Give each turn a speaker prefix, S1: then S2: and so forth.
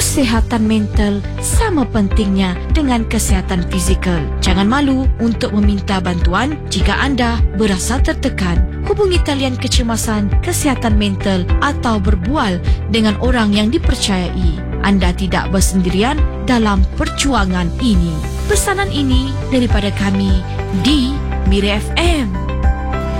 S1: Kesihatan mental sama pentingnya dengan kesihatan fizikal. Jangan malu untuk meminta bantuan jika anda berasa tertekan. Hubungi talian kecemasan kesihatan mental atau berbual dengan orang yang dipercayai. Anda tidak bersendirian dalam perjuangan ini. Pesanan ini daripada kami di Mira FM.